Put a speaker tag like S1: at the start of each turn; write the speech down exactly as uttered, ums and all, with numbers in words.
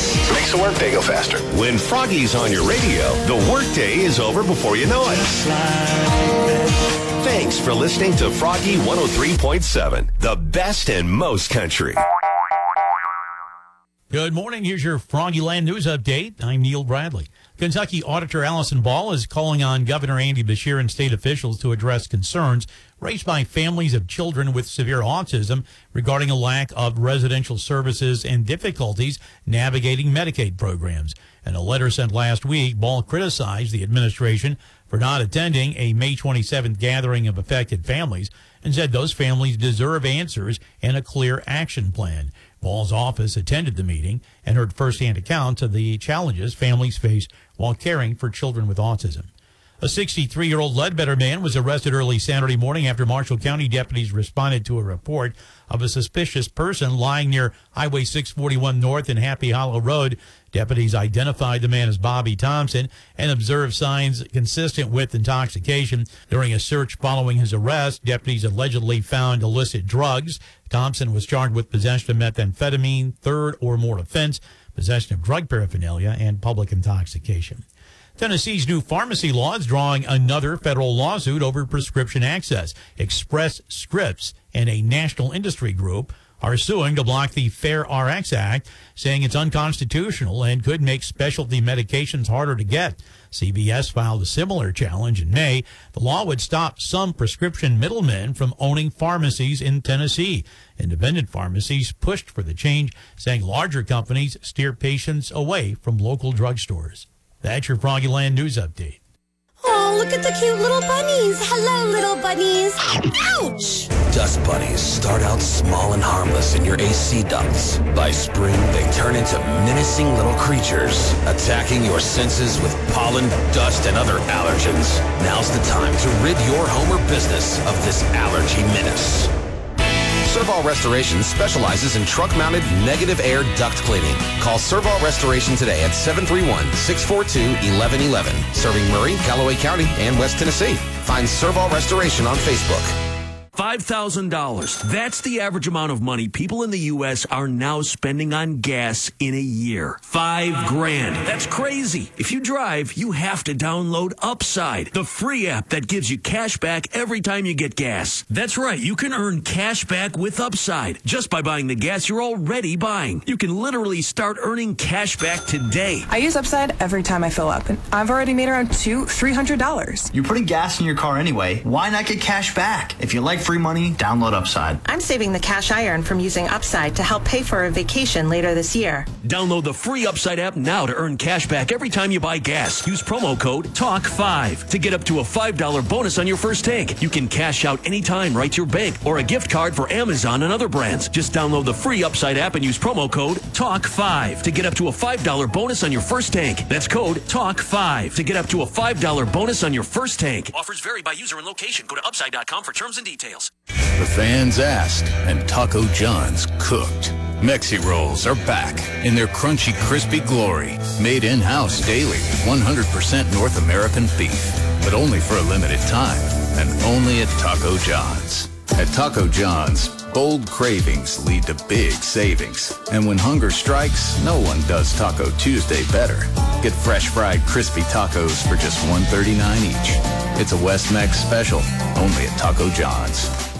S1: Makes the workday go faster. When Froggy's on your radio, the workday is over before you know it. Thanks for listening to Froggy one oh three point seven, the best and most country.
S2: Good morning. Here's your Froggyland News Update. I'm Neil Bradley. Kentucky Auditor Allison Ball is calling on Governor Andy Beshear and state officials to address concerns raised by families of children with severe autism regarding a lack of residential services and difficulties navigating Medicaid programs. In a letter sent last week, Ball criticized the administration for not attending a May twenty-seventh gathering of affected families and said those families deserve answers and a clear action plan. Ball's office attended the meeting and heard firsthand accounts of the challenges families face while caring for children with autism. A sixty-three-year-old Ledbetter man was arrested early Saturday morning after Marshall County deputies responded to a report of a suspicious person lying near Highway six forty-one North and Happy Hollow Road. Deputies identified the man as Bobby Thompson and observed signs consistent with intoxication. During a search following his arrest, deputies allegedly found illicit drugs. Thompson was charged with possession of methamphetamine, third or more offense, possession of drug paraphernalia, and public intoxication. Tennessee's new pharmacy law is drawing another federal lawsuit over prescription access. Express Scripts and a national industry group are suing to block the Fair R X Act, saying it's unconstitutional and could make specialty medications harder to get. C V S filed a similar challenge in May. The law would stop some prescription middlemen from owning pharmacies in Tennessee. Independent pharmacies pushed for the change, saying larger companies steer patients away from local drugstores. That's your Froggyland News Update.
S3: Oh, look at the cute little bunnies. Hello, little bunnies. Ouch!
S4: Dust bunnies start out small and harmless in your A C ducts. By spring, they turn into menacing little creatures, attacking your senses with pollen, dust, and other allergens. Now's the time to rid your home or business of this allergy menace. Serval Restoration specializes in truck-mounted negative air duct cleaning. Call Serval Restoration today at seven three one, six four two, one one one one. Serving Murray, Callaway County, and West Tennessee. Find Serval Restoration on Facebook.
S5: five thousand dollars. That's the average amount of money people in the U S are now spending on gas in a year. Five grand. That's crazy. If you drive, you have to download Upside, the free app that gives you cash back every time you get gas. That's right. You can earn cash back with Upside just by buying the gas you're already buying. You can literally start earning cash back today.
S6: I use Upside every time I fill up, and I've already made around two, three hundred dollars.
S7: You're putting gas in your car anyway. Why not get cash back? If you like free money, download Upside.
S8: I'm saving the cash I earn from using Upside to help pay for a vacation later this year.
S5: Download the free Upside app now to earn cash back every time you buy gas. Use promo code talk five to get up to a five dollar bonus on your first tank. You can cash out anytime right to your bank or a gift card for Amazon and other brands. Just download the free Upside app and use promo code talk five to get up to a five dollar bonus on your first tank. That's code talk five to get up to a five dollar bonus on your first tank. Offers vary by user and location. Go to upside dot com for terms and details.
S9: The fans asked, and Taco John's cooked. Mexi Rolls are back in their crunchy, crispy glory. Made in-house daily, one hundred percent North American beef. But only for a limited time, and only at Taco John's. At Taco John's, bold cravings lead to big savings. And when hunger strikes, no one does Taco Tuesday better. Get fresh fried crispy tacos for just one thirty-nine each. It's a West Mex special, only at Taco John's.